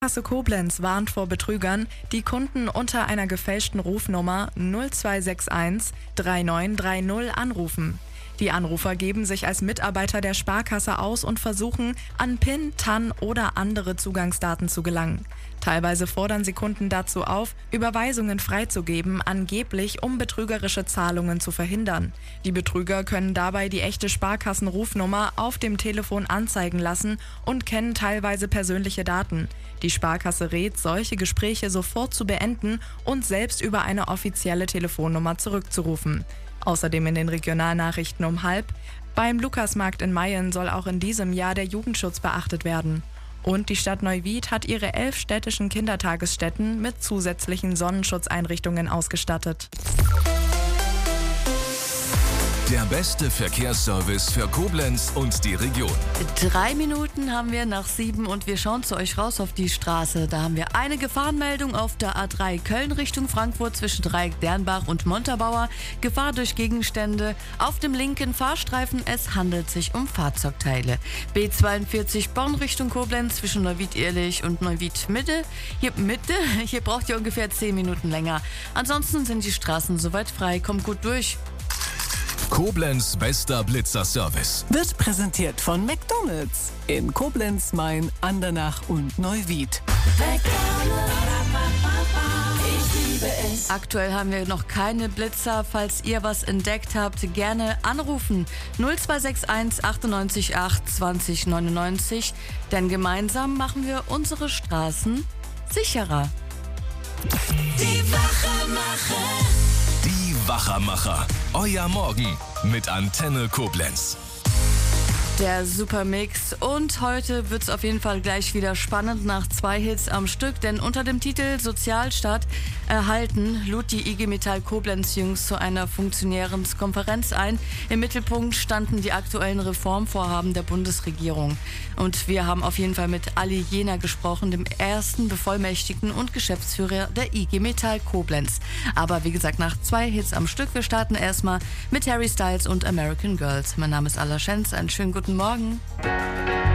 Sparkasse Koblenz warnt vor Betrügern, die Kunden unter einer gefälschten Rufnummer 0261 3930 anrufen. Die Anrufer geben sich als Mitarbeiter der Sparkasse aus und versuchen, an PIN, TAN oder andere Zugangsdaten zu gelangen. Teilweise fordern sie Kunden dazu auf, Überweisungen freizugeben, angeblich um betrügerische Zahlungen zu verhindern. Die Betrüger können dabei die echte Sparkassenrufnummer auf dem Telefon anzeigen lassen und kennen teilweise persönliche Daten. Die Sparkasse rät, solche Gespräche sofort zu beenden und selbst über eine offizielle Telefonnummer zurückzurufen. Außerdem in den Regionalnachrichten um 12:30: Beim Lukasmarkt in Mayen soll auch in diesem Jahr der Jugendschutz beachtet werden. Und die Stadt Neuwied hat ihre 11 städtischen Kindertagesstätten mit zusätzlichen Sonnenschutzeinrichtungen ausgestattet. Der beste Verkehrsservice für Koblenz und die Region. 3 Minuten haben wir nach 7 und wir schauen zu euch raus auf die Straße. Da haben wir eine Gefahrenmeldung auf der A3 Köln Richtung Frankfurt zwischen Dreieck Dernbach und Montabaur. Gefahr durch Gegenstände auf dem linken Fahrstreifen. Es handelt sich um Fahrzeugteile. B42 Bonn Richtung Koblenz zwischen Neuwied-Ehrlich und Neuwied-Mitte. Hier braucht ihr ungefähr 10 Minuten länger. Ansonsten sind die Straßen soweit frei. Kommt gut durch. Koblenz bester Blitzerservice. Wird präsentiert von McDonald's in Koblenz, Main, Andernach und Neuwied. Aktuell haben wir noch keine Blitzer. Falls ihr was entdeckt habt, gerne anrufen. 0261 98 8 20 99. Denn gemeinsam machen wir unsere Straßen sicherer. Die Wachermacher. Die Wachermacher. Euer Morgen mit Antenne Koblenz. Der Supermix und heute wird's auf jeden Fall gleich wieder spannend nach 2 Hits am Stück, denn unter dem Titel Sozialstaat erhalten lud die IG Metall Koblenz Jungs zu einer Funktionärenkonferenz ein. Im Mittelpunkt standen die aktuellen Reformvorhaben der Bundesregierung. Und wir haben auf jeden Fall mit Ali Jena gesprochen, dem ersten Bevollmächtigten und Geschäftsführer der IG Metall Koblenz. Aber wie gesagt, nach 2 Hits am Stück. Wir starten erstmal mit Harry Styles und American Girls. Mein Name ist Alla Schenz, einen schönen guten Morgen.